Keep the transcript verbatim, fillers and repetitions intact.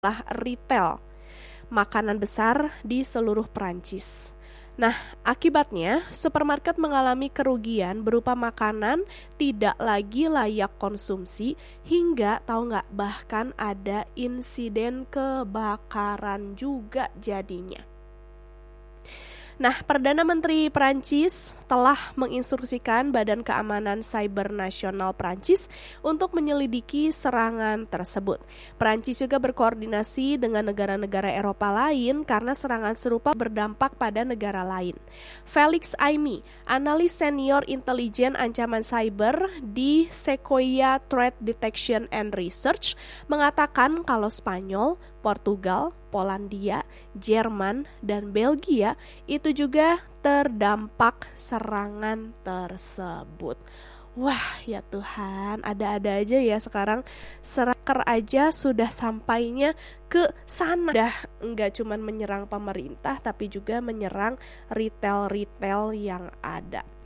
retail makanan besar di seluruh Prancis. Nah, akibatnya supermarket mengalami kerugian berupa makanan tidak lagi layak konsumsi hingga tahu nggak bahkan ada insiden kebakaran juga jadinya. Nah, Perdana Menteri Prancis telah menginstruksikan Badan Keamanan Siber Nasional Prancis untuk menyelidiki serangan tersebut. Prancis juga berkoordinasi dengan negara-negara Eropa lain karena serangan serupa berdampak pada negara lain. Felix Aimi, analis senior intelijen ancaman cyber di Sequoia Threat Detection and Research, mengatakan kalau Spanyol, Portugal, Polandia, Jerman, dan Belgia itu juga terdampak serangan tersebut. Wah, ya Tuhan, ada-ada aja ya sekarang serangan aja sudah sampainya ke sana. Dah enggak cuma menyerang pemerintah tapi juga menyerang retail-retail yang ada.